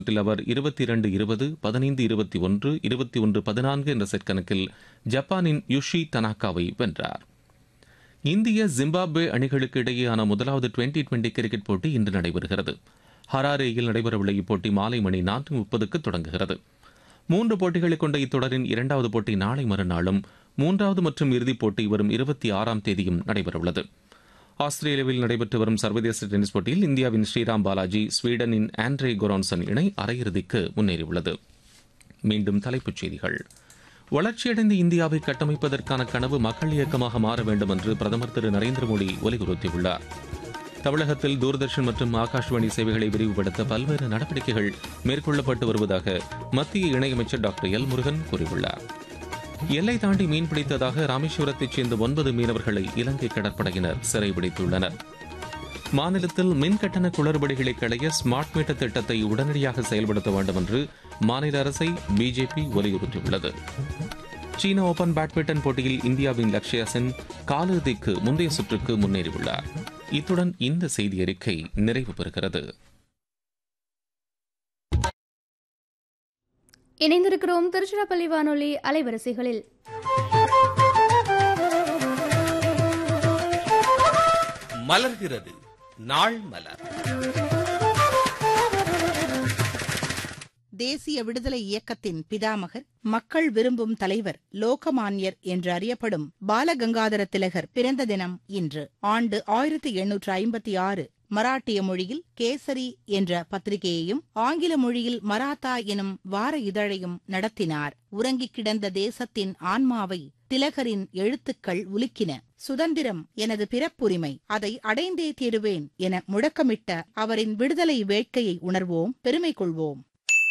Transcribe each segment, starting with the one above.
அவர் 22-20, 15-21, 21-14 என்ற செட் கணக்கில் ஜப்பானின் யுஷி தனாகாவை வென்றார். இந்திய ஜிம்பாப்வே அணிகளுக்கு இடையேயான முதலாவது டுவெண்டி கிரிக்கெட் போட்டி இன்று நடைபெறுகிறது. ஹராரேயில் நடைபெறவுள்ள இப்போட்டி மாலை மணி 4:30க்கு தொடங்குகிறது. 3 போட்டிகளை கொண்ட இத்தொடரின் இரண்டாவது போட்டி நாளை மறுநாளும், மூன்றாவது மற்றும் இறுதிப் போட்டி வரும் 26ஆம் தேதியும் நடைபெறவுள்ளது. ஆஸ்திரேலியாவில் நடைபெற்று வரும் சர்வதேச டென்னிஸ் போட்டியில் இந்தியாவின் ஸ்ரீராம் பாலாஜி, ஸ்வீடனின் ஆண்ட்ரே கொரான்சன் இணை அரையிறுதிக்கு முன்னேறியுள்ளது. மீண்டும் தலைப்புச் செய்திகள். வளர்ச்சியடைந்த இந்தியாவை கட்டமைப்பதற்கான கனவு மக்கள் இயக்கமாக மாற வேண்டும் என்று பிரதமர் திரு நரேந்திர மோடி வலியுறுத்தியுள்ளார். தமிழகத்தில் தூர்தர்ஷன் மற்றும் ஆகாஷ்வாணி சேவைகளை விரிவுபடுத்த பல்வேறு நடவடிக்கைகள் மேற்கொள்ளப்பட்டு வருவதாக மத்திய இணையமைச்சர் டாக்டர் எல் முருகன் கூறியுள்ளார். எல்லை தாண்டி மீன்பிடித்ததாக ராமேஸ்வரத்தைச் சேர்ந்த 9 மீனவர்களை இலங்கை கடற்படையினர் சிறைபிடித்துள்ளனர். மாநிலத்தில் மின்கட்டண குளறுபடிகளை களைய ஸ்மார்ட் மீட்டர் திட்டத்தை உடனடியாக செயல்படுத்த வேண்டும் என்று மாநில அரசை பிஜேபி வலியுறுத்தியுள்ளது. சீன ஓபன் பேட்மிண்டன் போட்டியில் இந்தியாவின் லக்ஷ்யா சென் காலிறுதிக்கு முந்தைய சுற்றுக்கு முன்னேறியுள்ளார். இத்துடன் இந்த செய்தி அறிக்கை நிறைவு பெறுகிறது. இணைந்திருக்கிறோம் திருச்சிராப்பள்ளி வானொலி அலைவரிசைகளில். மலர்கிறது நாள் மலர். தேசிய விடுதலை இயக்கத்தின் பிதாமகர், மக்கள் விரும்பும் தலைவர், லோகமான்யர் என்று அறியப்படும் பாலகங்காதர திலகர் பிறந்த தினம் இன்று. ஆண்டு 1856. மராட்டிய மொழியில் கேசரி என்ற பத்திரிகையையும் ஆங்கில மொழியில் மராத்தா எனும் வார இதழையும் நடத்தினார். உறங்கிக் கிடந்த தேசத்தின் ஆன்மாவை திலகரின் எழுத்துக்கள் உலுக்கின. சுதந்திரம் எனது பிறப்புரிமை, அதை அடைந்தே தீருவேன் என முழக்கமிட்ட அவரின் விடுதலை வேட்கையை உணர்வோம், பெருமை கொள்வோம்.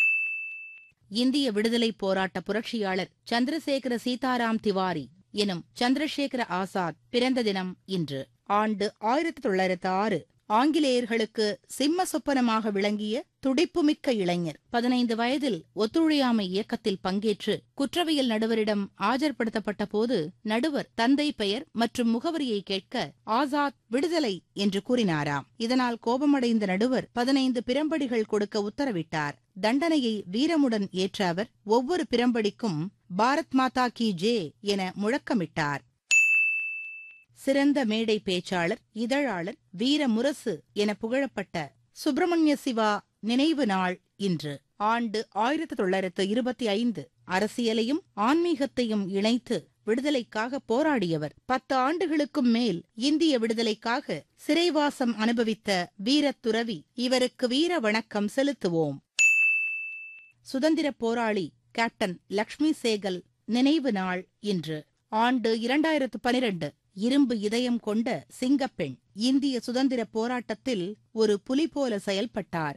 இந்திய விடுதலை போராட்ட புரட்சியாளர் சந்திரசேகர சீதாராம் திவாரி எனும் சந்திரசேகர ஆசாத் பிறந்த தினம் இன்று. ஆண்டு 1906. ஆங்கிலேயர்களுக்கு சிம்ம சொப்பனமாக விளங்கிய துடிப்புமிக்க இளைஞர். 15 வயதில் ஒத்துழையாமை இயக்கத்தில் பங்கேற்று குற்றவியல் நடுவரிடம் ஆஜர்படுத்தப்பட்ட போது நடுவர் தந்தை பெயர் மற்றும் முகவரியை கேட்க ஆசாத் விடுதலை என்று கூறினாராம். இதனால் கோபமடைந்த நடுவர் 15 பிரம்படிகள் கொடுக்க உத்தரவிட்டார். தண்டனையை வீரமுடன் ஏற்ற அவர் ஒவ்வொரு பிரம்படிக்கும் பாரத் மாதா கி ஜே என முழக்கமிட்டார். சிறந்த மேடை பேச்சாளர், இதழாளர், வீர முரசு என புகழப்பட்ட சுப்பிரமணிய சிவா நினைவு நாள் இன்று. ஆண்டு 1925. அரசியலையும் ஆன்மீகத்தையும் இணைத்து விடுதலைக்காக போராடியவர். 10 ஆண்டுகளுக்கும் மேல் இந்திய விடுதலைக்காக சிறைவாசம் அனுபவித்த வீரத்துறவி. இவருக்கு வீர வணக்கம் செலுத்துவோம். சுதந்திரப் போராளி கேப்டன் லக்ஷ்மி சேகல் நினைவு நாள் இன்று. ஆண்டு 2012. இரும்பு இதயம் கொண்ட சிங்கப்பெண். இந்திய சுதந்திர போராட்டத்தில் ஒரு புலி போல செயல்பட்டார்.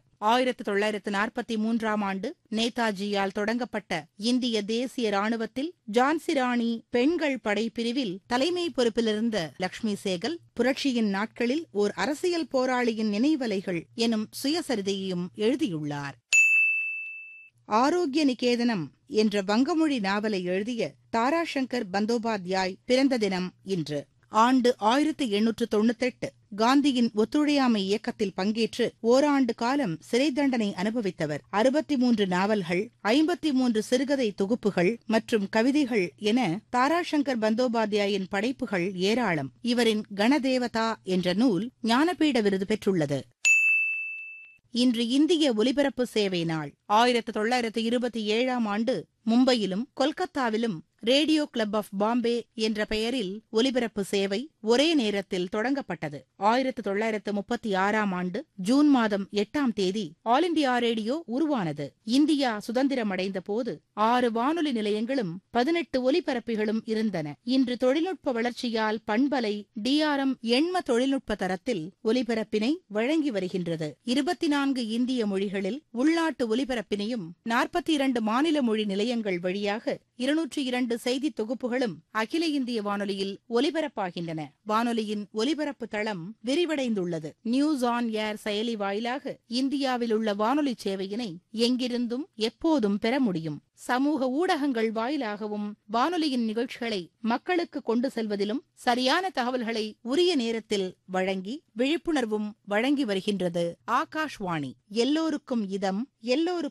1943ஆம் ஆண்டு நேதாஜியால் தொடங்கப்பட்ட இந்திய தேசிய ராணுவத்தில் ஜான்சி ராணி பெண்கள் படை பிரிவில் தலைமை பொறுப்பிலிருந்த லக்ஷ்மி சேகல் புரட்சியின் நாட்களில் ஓர் அரசியல் போராளியின் நினைவலைகள் எனும் சுயசரிதையையும் எழுதியுள்ளார். ஆரோக்கிய நிகேதனம் என்ற வங்கமொழி நாவலை எழுதிய தாராசங்கர் பந்தோபாத்யாய் பிறந்த தினம் இன்று. ஆண்டு 1898. காந்தியின் ஒத்துழையாமை இயக்கத்தில் பங்கேற்று ஓராண்டு காலம் சிறை தண்டனை அனுபவித்தவர். 63 நாவல்கள், 53 சிறுகதை தொகுப்புகள் மற்றும் கவிதைகள் என தாராசங்கர் பந்தோபாத்யாயின் படைப்புகள் ஏராளம். இவரின் கணதேவதா என்ற நூல் ஞானபீட விருது பெற்றுள்ளது. இன்று இந்திய ஒலிபரப்பு சேவை நாள். 1927ஆம் ஆண்டு மும்பையிலும் கொல்கத்தாவிலும் ரேடியோ கிளப் ஆஃப் பாம்பே என்ற பெயரில் ஒலிபரப்பு சேவை ஒரே நேரத்தில் தொடங்கப்பட்டது. 1936ஆம் ஆண்டு ஜூன் மாதம் 8ஆம் தேதி ஆல் இண்டியா ரேடியோ உருவானது. இந்தியா சுதந்திரமடைந்த போது 6 வானொலி நிலையங்களும் 18 ஒலிபரப்பிகளும் இருந்தன. இன்று தொழில்நுட்ப வளர்ச்சியால் பண்பலை டிஆர்எம் எண்ம தொழில்நுட்ப தரத்தில் ஒலிபரப்பினை வழங்கி வருகின்றது. 24 இந்திய மொழிகளில் உள்நாட்டு ஒலிபரப்பினையும் 42 மாநில மொழி நிலையங்கள் வழியாக 202 செய்தி தொகுப்புகளும் அகில இந்திய வானொலியில் ஒலிபரப்பாகின்றன. வானொலியின் ஒலிபரப்பு தளம் விரிவடைந்துள்ளது. நியூஸ் ஆன் ஏர் செயலி வாயிலாக இந்தியாவில் உள்ள வானொலி சேவையினை எங்கிருந்தும் எப்போதும் பெற முடியும். சமூக ஊடகங்கள் வாயிலாகவும் வானொலியின் நிகழ்ச்சிகளை மக்களுக்கு கொண்டு செல்வதிலும் சரியான தகவல்களை உரிய நேரத்தில் வழங்கி விழிப்புணர்வும் வழங்கி வருகின்றது ஆகாஷ்வாணி. எல்லோருக்கும் இதம், எல்லோருக்கும்